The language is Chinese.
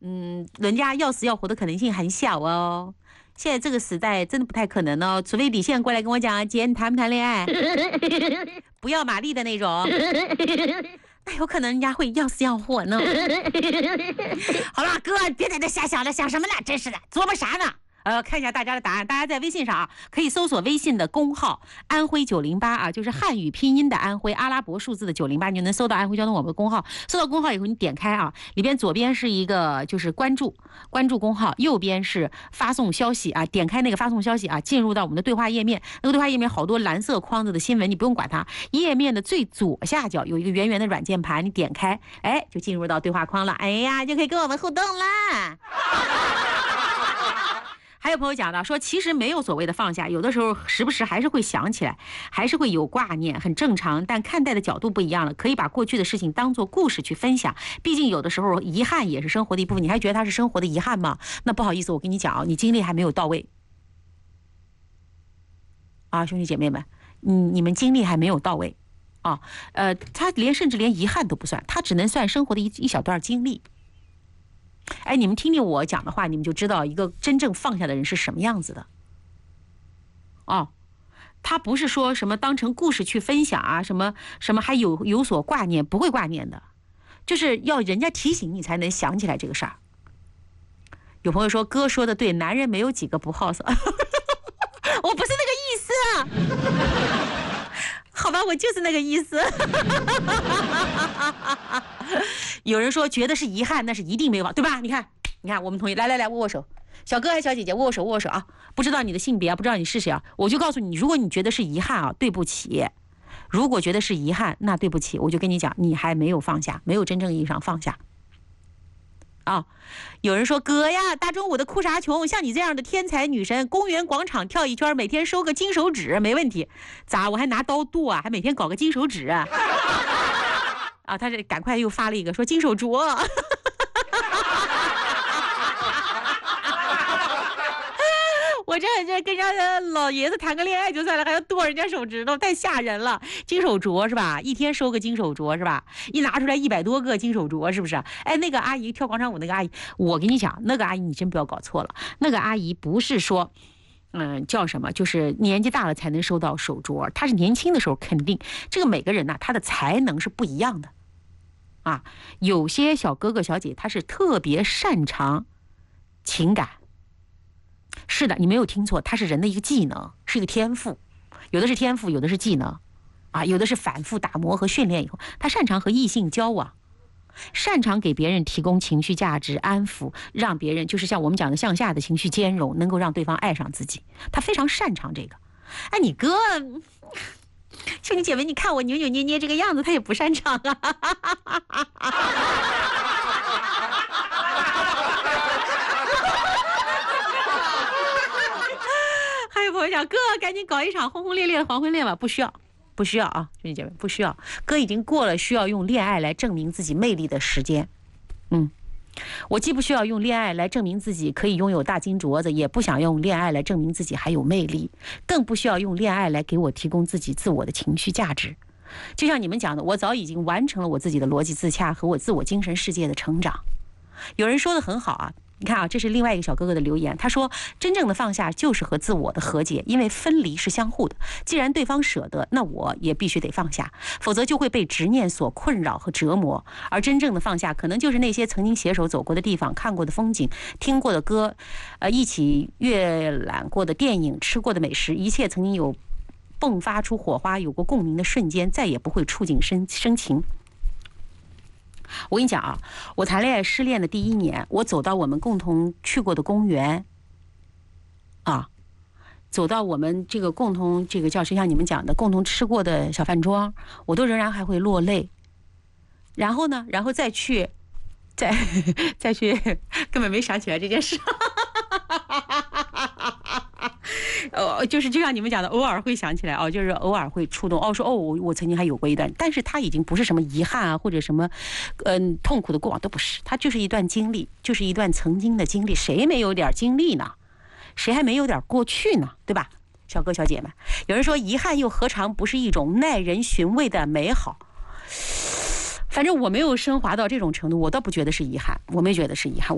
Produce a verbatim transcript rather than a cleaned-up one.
嗯，人家要死要活的可能性很小哦。现在这个时代真的不太可能哦，除非你现在过来跟我讲，姐你谈不谈恋爱？不要玛丽的那种，那有可能人家会要死要活呢。好了，哥，别在这瞎想了，想什么呢？真是的，琢磨啥呢？呃，看一下大家的答案，大家在微信上啊，可以搜索微信的公号安徽九零八啊，就是汉语拼音的安徽，阿拉伯数字的九零八，你就能搜到安徽交通广播的公号。搜到公号以后，你点开啊，里边左边是一个就是关注，关注公号，右边是发送消息啊，点开那个发送消息啊，进入到我们的对话页面。那个对话页面好多蓝色框子的新闻，你不用管它。页面的最左下角有一个圆圆的软键盘，你点开，哎，就进入到对话框了。哎呀，就可以跟我们互动啦。还有朋友讲到说，其实没有所谓的放下，有的时候时不时还是会想起来，还是会有挂念，很正常。但看待的角度不一样了，可以把过去的事情当作故事去分享。毕竟有的时候遗憾也是生活的一部分，你还觉得它是生活的遗憾吗？那不好意思，我跟你讲啊，你精力还没有到位啊，兄弟姐妹们，嗯，你们精力还没有到位啊。呃，他连甚至连遗憾都不算，他只能算生活的一一小段经历。哎，你们听听我讲的话，你们就知道一个真正放下的人是什么样子的。哦，他不是说什么当成故事去分享啊，什么什么还有有所挂念，不会挂念的，就是要人家提醒你才能想起来这个事儿。有朋友说哥说的对，男人没有几个不好色，我不是那个意思啊。好吧，我就是那个意思。有人说觉得是遗憾，那是一定没有，对吧？你看，你看，我们同意，来来来，握握手，小哥还是小姐姐，握握手，握握手啊！不知道你的性别啊，不知道你是谁啊，我就告诉你，如果你觉得是遗憾啊，对不起；如果觉得是遗憾，那对不起，我就跟你讲，你还没有放下，没有真正意义上放下。啊，有人说哥呀，大中午的哭啥穷？像你这样的天才女神，公园广场跳一圈，每天收个金手指没问题。咋？我还拿刀剁啊？还每天搞个金手指啊？啊，他这赶快又发了一个说金手镯。我这这跟人家老爷子谈个恋爱就算了，还要剁人家手指头，太吓人了。金手镯是吧？一天收个金手镯是吧？一拿出来一百多个金手镯，是不是？哎，那个阿姨跳广场舞那个阿姨，我跟你讲，那个阿姨你真不要搞错了，那个阿姨不是说。嗯，叫什么？就是年纪大了才能收到手镯，她是年轻的时候肯定。这个每个人呢、啊，他的才能是不一样的，啊，有些小哥哥小姐他是特别擅长情感。是的，你没有听错，它是人的一个技能，是一个天赋，有的是天赋，有的是技能，啊，有的是反复打磨和训练以后，他擅长和异性交往，擅长给别人提供情绪价值安抚，让别人就是像我们讲的向下的情绪兼容，能够让对方爱上自己，他非常擅长这个。哎，你哥，兄弟姐妹，你看我扭扭捏捏这个样子，他也不擅长啊。我想哥赶紧搞一场轰轰烈烈的黄昏恋吧，不需要，不需要啊，兄弟姐妹，不需要。哥已经过了需要用恋爱来证明自己魅力的时间。嗯，我既不需要用恋爱来证明自己可以拥有大金镯子，也不想用恋爱来证明自己还有魅力，更不需要用恋爱来给我提供自己自我的情绪价值。就像你们讲的，我早已经完成了我自己的逻辑自洽和我自我精神世界的成长。有人说的很好啊。你看啊，这是另外一个小哥哥的留言。他说，真正的放下就是和自我的和解，因为分离是相互的。既然对方舍得，那我也必须得放下，否则就会被执念所困扰和折磨。而真正的放下，可能就是那些曾经携手走过的地方、看过的风景、听过的歌，呃，一起阅览过的电影、吃过的美食，一切曾经有迸发出火花、有过共鸣的瞬间，再也不会触景生生情。我跟你讲啊，我谈恋爱失恋的第一年，我走到我们共同去过的公园，啊，走到我们这个共同这个叫是像你们讲的共同吃过的小饭庄，我都仍然还会落泪。然后呢，然后再去，再再去，根本没想起来这件事。呃，就是就像你们讲的，偶尔会想起来哦，就是偶尔会触动哦，说哦，我我曾经还有过一段，但是它已经不是什么遗憾啊，或者什么，嗯、呃，痛苦的过往都不是，它就是一段经历，就是一段曾经的经历。谁没有点经历呢？谁还没有点过去呢？对吧？小哥小姐们，有人说遗憾又何尝不是一种耐人寻味的美好？反正我没有升华到这种程度，我倒不觉得是遗憾，我没觉得是遗憾。